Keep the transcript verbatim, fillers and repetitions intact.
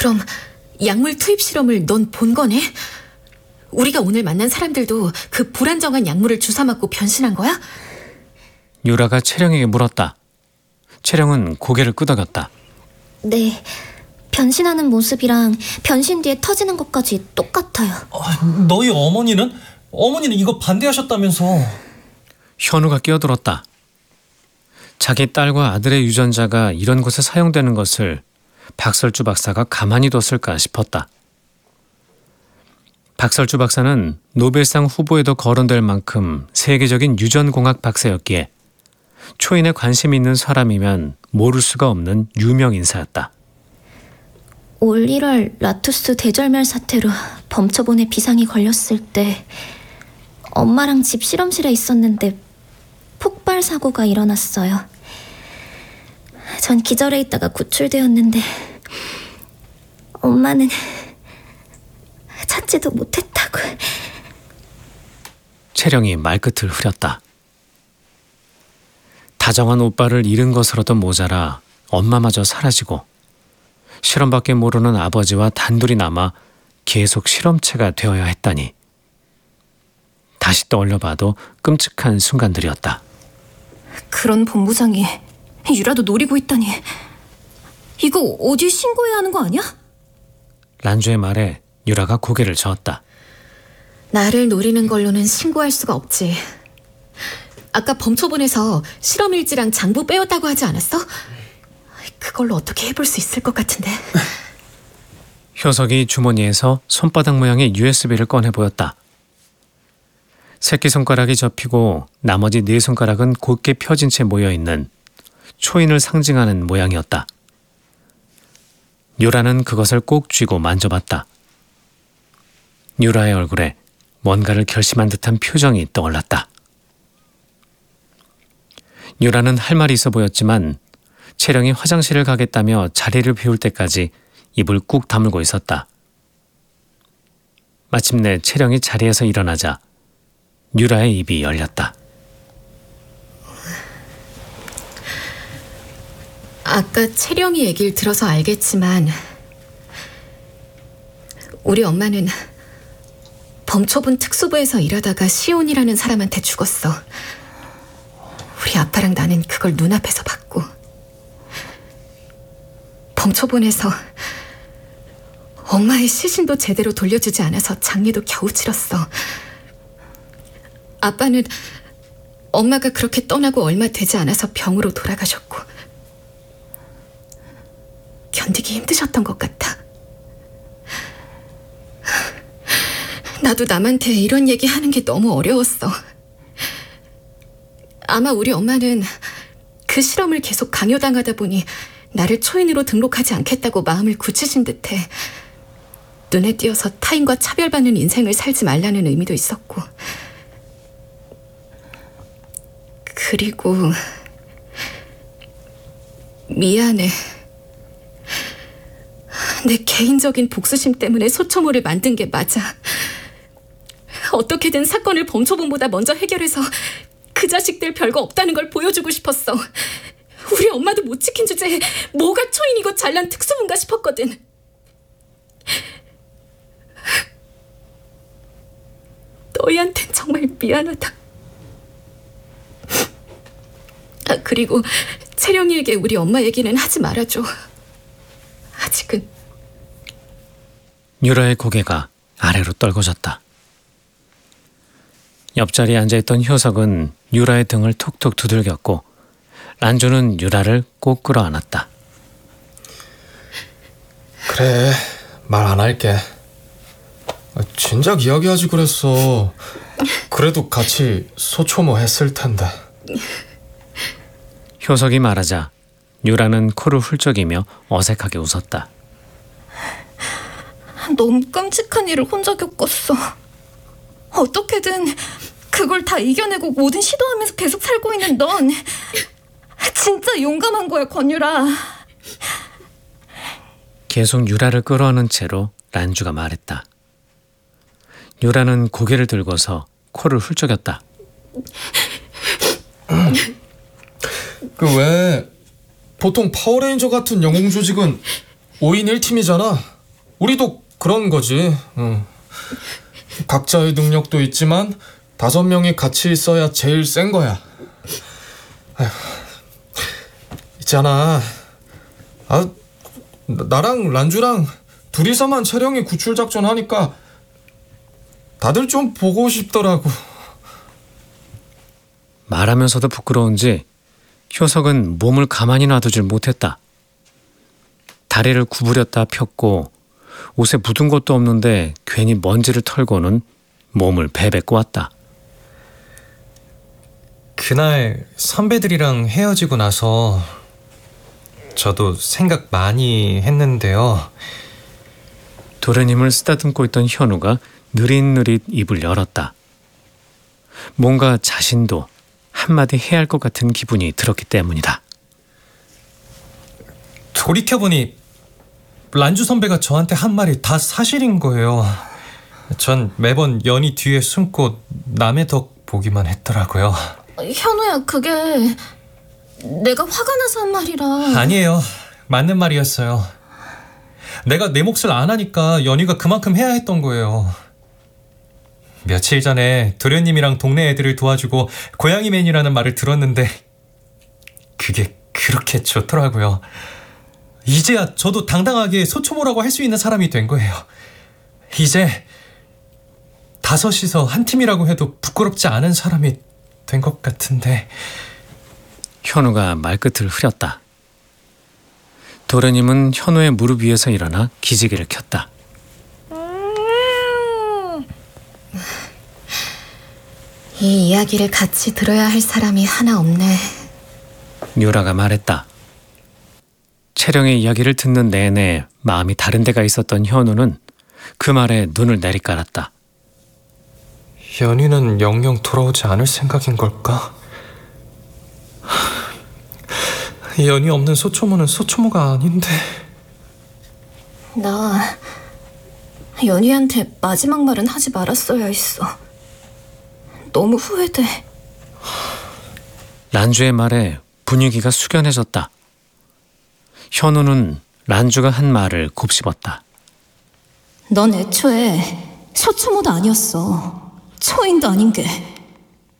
그럼 약물 투입 실험을 넌 본 거네? 우리가 오늘 만난 사람들도 그 불안정한 약물을 주사 맞고 변신한 거야? 유라가 채령에게 물었다. 채령은 고개를 끄덕였다. 네, 변신하는 모습이랑 변신 뒤에 터지는 것까지 똑같아요. 아, 너희 어머니는? 어머니는 이거 반대하셨다면서. 현우가 끼어들었다. 자기 딸과 아들의 유전자가 이런 곳에 사용되는 것을 박설주 박사가 가만히 뒀을까 싶었다. 박설주 박사는 노벨상 후보에도 거론될 만큼 세계적인 유전공학 박사였기에 초인에 관심이 있는 사람이면 모를 수가 없는 유명 인사였다. 올 일월 라투스 대절멸 사태로 범처본에 비상이 걸렸을 때 엄마랑 집 실험실에 있었는데 폭발 사고가 일어났어요. 전 기절해 있다가 구출되었는데 엄마는 찾지도 못했다고. 채령이 말끝을 흐렸다. 다정한 오빠를 잃은 것으로도 모자라 엄마마저 사라지고 실험밖에 모르는 아버지와 단둘이 남아 계속 실험체가 되어야 했다니. 다시 떠올려봐도 끔찍한 순간들이었다. 그런 본부장이 유라도 노리고 있다니. 이거 어디 신고해야 하는 거 아니야? 란주의 말에 유라가 고개를 저었다. 나를 노리는 걸로는 신고할 수가 없지. 아까 범초본에서 실험일지랑 장부 빼었다고 하지 않았어? 그걸로 어떻게 해볼 수 있을 것 같은데. 효석이 주머니에서 손바닥 모양의 유에스비를 꺼내 보였다. 새끼손가락이 접히고 나머지 네 손가락은 곧게 펴진 채 모여있는 초인을 상징하는 모양이었다. 유라는 그것을 꼭 쥐고 만져봤다. 유라의 얼굴에 뭔가를 결심한 듯한 표정이 떠올랐다. 유라는 할 말이 있어 보였지만 채령이 화장실을 가겠다며 자리를 비울 때까지 입을 꾹 다물고 있었다. 마침내 채령이 자리에서 일어나자 유라의 입이 열렸다. 아까 채령이 얘기를 들어서 알겠지만 우리 엄마는 범초본 특수부에서 일하다가 시온이라는 사람한테 죽었어. 우리 아빠랑 나는 그걸 눈앞에서 봤고 범초본에서 엄마의 시신도 제대로 돌려주지 않아서 장례도 겨우 치렀어. 아빠는 엄마가 그렇게 떠나고 얼마 되지 않아서 병으로 돌아가셨고 견디기 힘드셨던 것 같아. 나도 남한테 이런 얘기 하는 게 너무 어려웠어. 아마 우리 엄마는 그 실험을 계속 강요당하다 보니 나를 초인으로 등록하지 않겠다고 마음을 굳히신 듯해. 눈에 띄어서 타인과 차별받는 인생을 살지 말라는 의미도 있었고. 그리고 미안해. 내 개인적인 복수심 때문에 소초모를 만든 게 맞아. 어떻게든 사건을 범초본보다 먼저 해결해서 그 자식들 별거 없다는 걸 보여주고 싶었어. 우리 엄마도 못 지킨 주제에 뭐가 초인이고 잘난 특수부인가 싶었거든. 너희한텐 정말 미안하다. 아, 그리고 채령이에게 우리 엄마 얘기는 하지 말아줘. 아직은. 유라의 고개가 아래로 떨궈졌다. 옆자리에 앉아있던 효석은 유라의 등을 툭툭 두들겼고 란주는 유라를 꼭 끌어안았다. 그래, 말 안 할게. 진작 이야기하지 그랬어. 그래도 같이 소초모 했을 텐데. 효석이 말하자 유라는 코를 훌쩍이며 어색하게 웃었다. 너무 끔찍한 일을 혼자 겪었어. 어떻게든 그걸 다 이겨내고 뭐든 시도하면서 계속 살고 있는 넌 진짜 용감한 거야, 권유라. 계속 유라를 끌어안은 채로 란주가 말했다. 유라는 고개를 들고서 코를 훌쩍였다. 그 왜 보통 파워레인저 같은 영웅 조직은 오 인 일 팀이잖아. 우리도 그런 거지. 응. 각자의 능력도 있지만 다섯 명이 같이 있어야 제일 센 거야. 아휴. 있잖아. 아, 나랑 란주랑 둘이서만 촬영이 구출 작전 하니까 다들 좀 보고 싶더라고. 말하면서도 부끄러운지 효석은 몸을 가만히 놔두질 못했다. 다리를 구부렸다 폈고 옷에 묻은 것도 없는데 괜히 먼지를 털고는 몸을 베베 꼬았다. 그날 선배들이랑 헤어지고 나서 저도 생각 많이 했는데요. 도련님을 쓰다듬고 있던 현우가 느릿느릿 입을 열었다. 뭔가 자신도 한마디 해야 할 것 같은 기분이 들었기 때문이다. 돌이켜보니 란주 선배가 저한테 한 말이 다 사실인 거예요. 전 매번 연희 뒤에 숨고 남의 덕 보기만 했더라고요. 현우야, 그게 내가 화가 나서 한 말이라. 아니에요. 맞는 말이었어요. 내가 내 몫을 안 하니까 연희가 그만큼 해야 했던 거예요. 며칠 전에 도련님이랑 동네 애들을 도와주고 고양이맨이라는 말을 들었는데 그게 그렇게 좋더라고요. 이제야 저도 당당하게 소초모라고 할 수 있는 사람이 된 거예요. 이제 다섯이서 한 팀이라고 해도 부끄럽지 않은 사람이 된 것 같은데. 현우가 말끝을 흐렸다. 도련님은 현우의 무릎 위에서 일어나 기지개를 켰다. 이 이야기를 같이 들어야 할 사람이 하나 없네. 뉴라가 말했다. 채령의 이야기를 듣는 내내 마음이 다른 데가 있었던 현우는 그 말에 눈을 내리깔았다. 연희는 영영 돌아오지 않을 생각인 걸까? 연희 없는 소초모는 소초모가 아닌데. 나 연희한테 마지막 말은 하지 말았어야 했어. 너무 후회돼. 란주의 말에 분위기가 숙연해졌다. 현우는 란주가 한 말을 곱씹었다. 넌 애초에 소초모도 아니었어. 초인도 아닌 게.